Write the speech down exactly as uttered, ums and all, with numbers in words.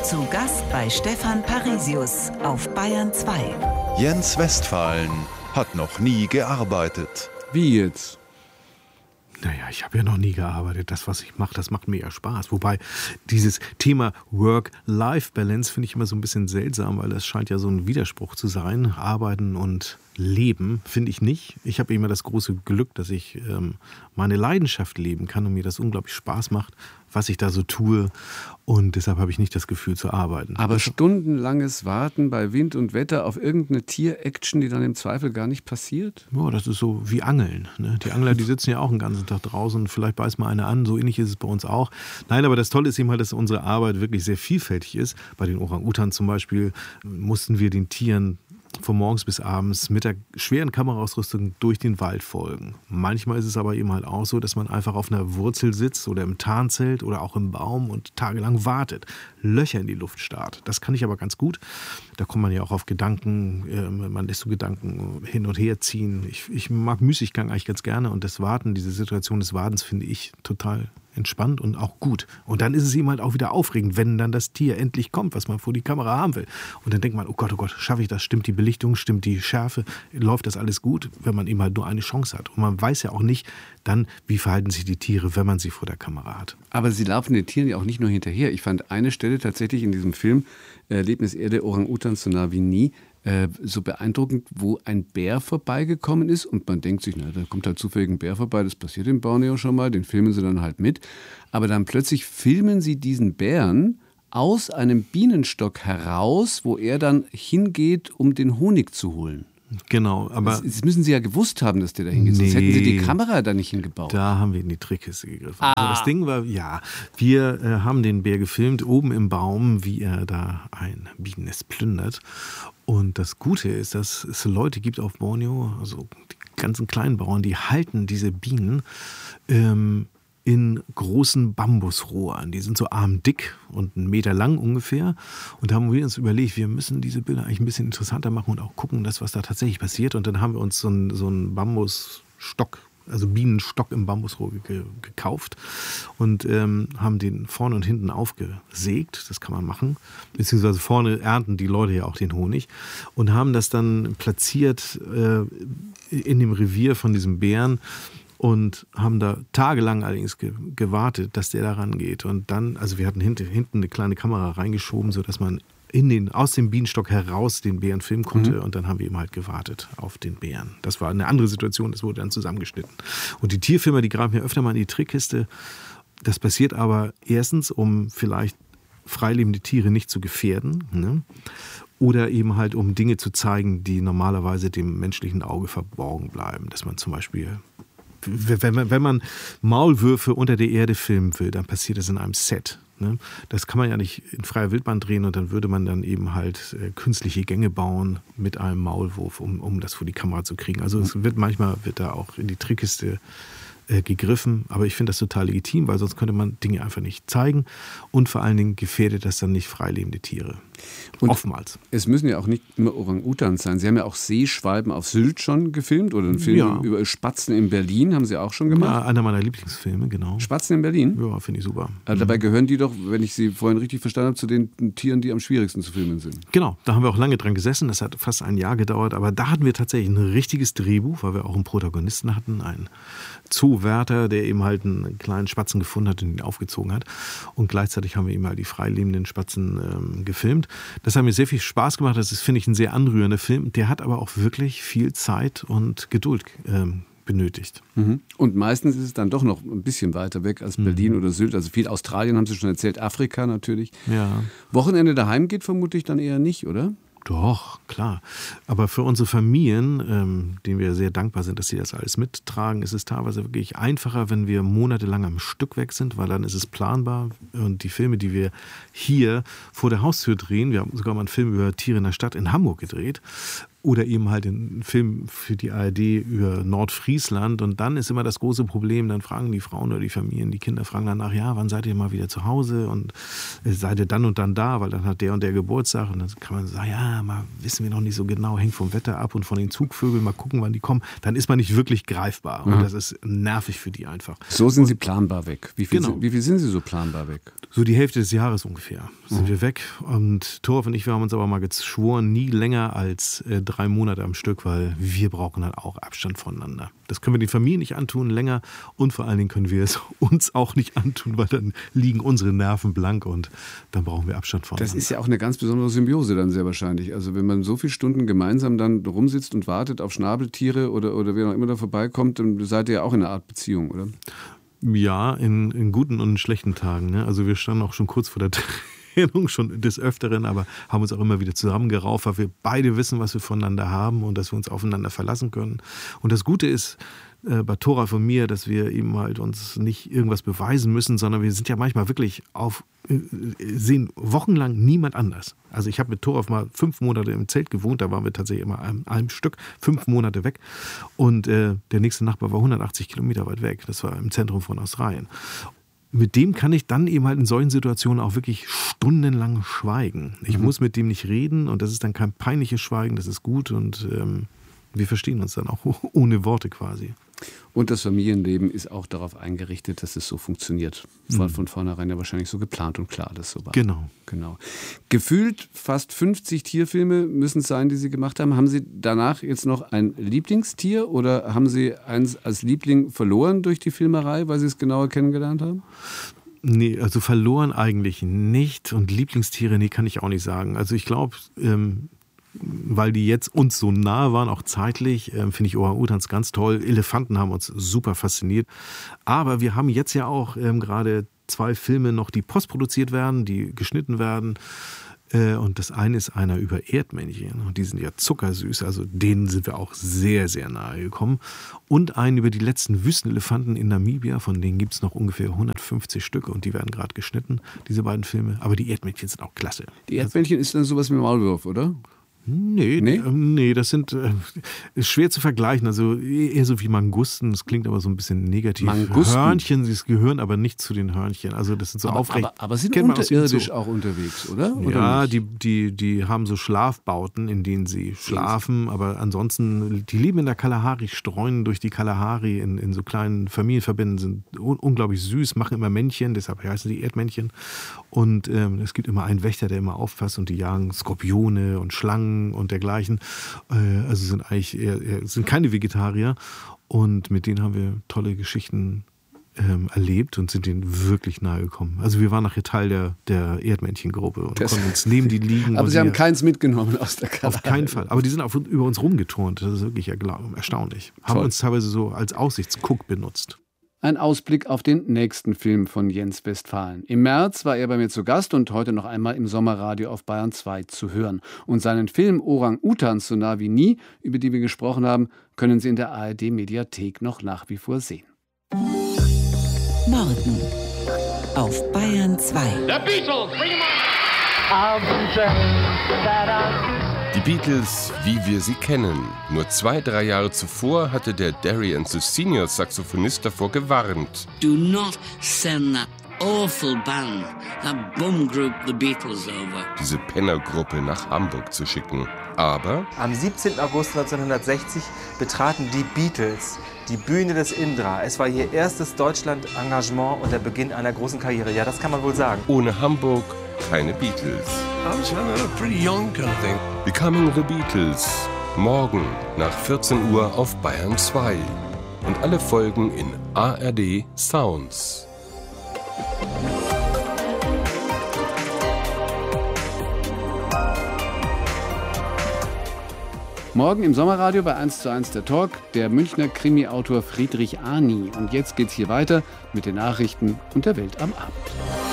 Zu Gast bei Stefan Parisius auf Bayern zwei. Jens Westphalen hat noch nie gearbeitet. Wie jetzt? Naja, ich habe ja noch nie gearbeitet. Das, was ich mache, das macht mir ja Spaß. Wobei dieses Thema Work-Life-Balance finde ich immer so ein bisschen seltsam, weil das scheint ja so ein Widerspruch zu sein. Arbeiten und Leben finde ich nicht. Ich habe immer das große Glück, dass ich ähm, meine Leidenschaft leben kann und mir das unglaublich Spaß macht, was ich da so tue. Und deshalb habe ich nicht das Gefühl zu arbeiten. Aber das stundenlanges Warten bei Wind und Wetter auf irgendeine Tier-Action, die dann im Zweifel gar nicht passiert? Ja, das ist so wie Angeln. Ne? Die Angler, die sitzen ja auch den ganzen Tag draußen. Vielleicht beißt mal einer an. So ähnlich ist es bei uns auch. Nein, aber das Tolle ist eben halt, dass unsere Arbeit wirklich sehr vielfältig ist. Bei den Orang-Utans zum Beispiel mussten wir den Tieren von morgens bis abends mit der schweren Kameraausrüstung durch den Wald folgen. Manchmal ist es aber eben halt auch so, dass man einfach auf einer Wurzel sitzt oder im Tarnzelt oder auch im Baum und tagelang wartet, Löcher in die Luft starrt. Das kann ich aber ganz gut. Da kommt man ja auch auf Gedanken, äh, man lässt so Gedanken hin und her ziehen. Ich, ich mag Müßiggang eigentlich ganz gerne und das Warten, diese Situation des Wartens finde ich total entspannt und auch gut. Und dann ist es ihm halt auch wieder aufregend, wenn dann das Tier endlich kommt, was man vor die Kamera haben will. Und dann denkt man, oh Gott, oh Gott, schaffe ich das? Stimmt die Belichtung? Stimmt die Schärfe? Läuft das alles gut? Wenn man eben halt nur eine Chance hat. Und man weiß ja auch nicht dann, wie verhalten sich die Tiere, wenn man sie vor der Kamera hat. Aber sie laufen den Tieren ja auch nicht nur hinterher. Ich fand eine Stelle tatsächlich in diesem Film, Erlebnis Erde, Orang-Utans so nah wie nie, so beeindruckend, wo ein Bär vorbeigekommen ist und man denkt sich, na, da kommt halt zufällig ein Bär vorbei, das passiert in Borneo schon mal, den filmen sie dann halt mit. Aber dann plötzlich filmen sie diesen Bären aus einem Bienenstock heraus, wo er dann hingeht, um den Honig zu holen. Genau, aber... Das, das müssen Sie ja gewusst haben, dass der da hingeht, nee, sonst hätten Sie die Kamera da nicht hingebaut. Da haben wir in die Trickkiste gegriffen. Ah. Also das Ding war, ja, wir äh, haben den Bär gefilmt, oben im Baum, wie er da ein Bienennest plündert. Und das Gute ist, dass es Leute gibt auf Borneo, also die ganzen kleinen Bauern, die halten diese Bienen ähm, in großen Bambusrohren. Die sind so armdick und einen Meter lang ungefähr. Und da haben wir uns überlegt, wir müssen diese Bilder eigentlich ein bisschen interessanter machen und auch gucken, dass was da tatsächlich passiert. Und dann haben wir uns so einen, so einen Bambusstock, also Bienenstock im Bambusrohr ge- gekauft und ähm, haben den vorne und hinten aufgesägt. Das kann man machen. Beziehungsweise vorne ernten die Leute ja auch den Honig und haben das dann platziert äh, in dem Revier von diesem Bären. Und haben da tagelang allerdings ge- gewartet, dass der da rangeht. Und dann, also wir hatten hint- hinten eine kleine Kamera reingeschoben, sodass man in den, aus dem Bienenstock heraus den Bären filmen konnte. Mhm. Und dann haben wir eben halt gewartet auf den Bären. Das war eine andere Situation, das wurde dann zusammengeschnitten. Und die Tierfilmer, die graben ja öfter mal in die Trickkiste. Das passiert aber erstens, um vielleicht freilebende Tiere nicht zu gefährden, ne? Oder eben halt, um Dinge zu zeigen, die normalerweise dem menschlichen Auge verborgen bleiben. Dass man zum Beispiel... Wenn man, wenn man Maulwürfe unter der Erde filmen will, dann passiert das in einem Set. Ne? Das kann man ja nicht in freier Wildbahn drehen und dann würde man dann eben halt äh, künstliche Gänge bauen mit einem Maulwurf, um, um das vor die Kamera zu kriegen. Also es wird manchmal wird da auch in die Trickkiste äh, gegriffen, aber ich finde das total legitim, weil sonst könnte man Dinge einfach nicht zeigen und vor allen Dingen gefährdet das dann nicht freilebende Tiere. Und oftmals. Es müssen ja auch nicht immer Orang-Utans sein. Sie haben ja auch Seeschwalben auf Sylt schon gefilmt oder einen Film ja. über Spatzen in Berlin haben Sie auch schon gemacht. Ja, einer meiner Lieblingsfilme, genau. Spatzen in Berlin? Ja, finde ich super. Also dabei gehören die doch, wenn ich Sie vorhin richtig verstanden habe, zu den Tieren, die am schwierigsten zu filmen sind. Genau, da haben wir auch lange dran gesessen. Das hat fast ein Jahr gedauert. Aber da hatten wir tatsächlich ein richtiges Drehbuch, weil wir auch einen Protagonisten hatten, einen Zoowärter, der eben halt einen kleinen Spatzen gefunden hat und ihn aufgezogen hat. Und gleichzeitig haben wir eben halt die freilebenden Spatzen ähm, gefilmt. Das hat mir sehr viel Spaß gemacht. Das ist, finde ich, ein sehr anrührender Film. Der hat aber auch wirklich viel Zeit und Geduld ähm, benötigt. Mhm. Und meistens ist es dann doch noch ein bisschen weiter weg als Berlin mhm. oder Sylt. Also viel Australien haben Sie schon erzählt, Afrika natürlich. Ja. Wochenende daheim geht vermutlich dann eher nicht, oder? Doch, klar. Aber für unsere Familien, ähm, denen wir sehr dankbar sind, dass sie das alles mittragen, ist es teilweise wirklich einfacher, wenn wir monatelang am Stück weg sind, weil dann ist es planbar. Und die Filme, die wir hier vor der Haustür drehen, wir haben sogar mal einen Film über Tiere in der Stadt in Hamburg gedreht. oder eben halt ein Film für die A R D über Nordfriesland. Und dann ist immer das große Problem, dann fragen die Frauen oder die Familien, die Kinder fragen dann nach, ja, wann seid ihr mal wieder zu Hause und seid ihr dann und dann da, weil dann hat der und der Geburtstag. Und dann kann man sagen, ja, mal wissen wir noch nicht so genau, hängt vom Wetter ab und von den Zugvögeln, mal gucken, wann die kommen. Dann ist man nicht wirklich greifbar. Und mhm. das ist nervig für die einfach. So sind und, Sie planbar weg. Wie viel, genau. sind, wie viel sind Sie so planbar weg? So die Hälfte des Jahres ungefähr sind mhm. wir weg. Und Thoralf und ich, wir haben uns aber mal geschworen, nie länger als äh, drei Monate am Stück, weil wir brauchen dann auch Abstand voneinander. Das können wir den Familien nicht antun länger und vor allen Dingen können wir es uns auch nicht antun, weil dann liegen unsere Nerven blank und dann brauchen wir Abstand voneinander. Das ist ja auch eine ganz besondere Symbiose dann sehr wahrscheinlich. Also wenn man so viele Stunden gemeinsam dann rumsitzt und wartet auf Schnabeltiere oder, oder wer auch immer da vorbeikommt, dann seid ihr ja auch in einer Art Beziehung, oder? Ja, in, in guten und in schlechten Tagen. Ne? Also wir standen auch schon kurz vor der Trennung, schon des Öfteren, aber haben uns auch immer wieder zusammengerauft, weil wir beide wissen, was wir voneinander haben und dass wir uns aufeinander verlassen können. Und das Gute ist äh, bei Thoralf und mir, dass wir eben halt uns nicht irgendwas beweisen müssen, sondern wir sind ja manchmal wirklich auf, äh, sehen wochenlang niemand anders. Also ich habe mit Thoralf mal fünf Monate im Zelt gewohnt, da waren wir tatsächlich immer einem, einem Stück, fünf Monate weg. Und äh, der nächste Nachbar war hundertachtzig Kilometer weit weg, das war im Zentrum von Australien. Mit dem kann ich dann eben halt in solchen Situationen auch wirklich stundenlang schweigen. Ich mhm. muss mit dem nicht reden und das ist dann kein peinliches Schweigen, das ist gut und ähm, wir verstehen uns dann auch ohne Worte quasi. Und das Familienleben ist auch darauf eingerichtet, dass es so funktioniert. War mhm. von vornherein ja wahrscheinlich so geplant und klar, dass so war. Genau. genau. Gefühlt fast fünfzig Tierfilme müssen es sein, die Sie gemacht haben. Haben Sie danach jetzt noch ein Lieblingstier oder haben Sie eins als Liebling verloren durch die Filmerei, weil Sie es genauer kennengelernt haben? Nee, also verloren eigentlich nicht und Lieblingstiere, nee, kann ich auch nicht sagen. Also ich glaube, ähm, weil die jetzt uns so nahe waren, auch zeitlich, äh, finde ich Orang-Utans ganz toll. Elefanten haben uns super fasziniert. Aber wir haben jetzt ja auch ähm, gerade zwei Filme noch, die postproduziert werden, die geschnitten werden. Äh, und das eine ist einer über Erdmännchen. Und die sind ja zuckersüß. Also denen sind wir auch sehr, sehr nahe gekommen. Und einen über die letzten Wüstenelefanten in Namibia. Von denen gibt es noch ungefähr hundertfünfzig Stück. Und die werden gerade geschnitten, diese beiden Filme. Aber die Erdmännchen sind auch klasse. Die Erdmännchen ist dann sowas wie Maulwurf, oder? Nee, nee? Ähm, nee, das sind äh, ist schwer zu vergleichen. Also eher so wie Mangusten, das klingt aber so ein bisschen negativ. Mangusten? Hörnchen, sie gehören aber nicht zu den Hörnchen. Also das sind so aber, aufrecht. Aber, aber sind unterirdisch so, auch unterwegs, oder? oder ja, nicht? die, die, die haben so Schlafbauten, in denen sie schlafen. Aber ansonsten, die leben in der Kalahari, streuen durch die Kalahari in, in so kleinen Familienverbänden, sind un- unglaublich süß, machen immer Männchen, deshalb heißen die Erdmännchen. Und ähm, es gibt immer einen Wächter, der immer aufpasst und die jagen Skorpione und Schlangen und dergleichen. Also sind eigentlich eher, eher, sind keine Vegetarier und mit denen haben wir tolle Geschichten ähm, erlebt und sind denen wirklich nahe gekommen. Also wir waren nachher Teil der, der Erdmännchengruppe und das konnten uns neben die liegen. Aber Sie haben keins mitgenommen aus der Kalahari. Auf keinen Fall. Aber die sind auf, über uns rumgeturnt. Das ist wirklich erstaunlich. Haben Toll. Uns teilweise so als Aussichtsguck benutzt. Ein Ausblick auf den nächsten Film von Jens Westphalen. Im März war er bei mir zu Gast und heute noch einmal im Sommerradio auf Bayern zwei zu hören. Und seinen Film Orang-Utans so nah wie nie, über die wir gesprochen haben, können Sie in der A R D-Mediathek noch nach wie vor sehen. Morgen auf Bayern zwei. The Beatles, bring 'em on! Die Beatles, wie wir sie kennen. Nur zwei, drei Jahre zuvor hatte der Derry and the Senior Saxophonist davor gewarnt. Do not send that awful band, that bum group, the Beatles, over. Diese Pennergruppe nach Hamburg zu schicken. Aber am siebzehnten August neunzehnhundertsechzig betraten die Beatles die Bühne des Indra. Es war ihr erstes Deutschland-Engagement und der Beginn einer großen Karriere. Ja, das kann man wohl sagen. Ohne Hamburg keine Beatles. Becoming the Beatles. Morgen nach vierzehn Uhr auf Bayern zwei. Und alle Folgen in A R D Sounds. Morgen im Sommerradio bei eins zu eins der Talk, der Münchner Krimi-Autor Friedrich Ani. Und jetzt geht's hier weiter mit den Nachrichten und der Welt am Abend.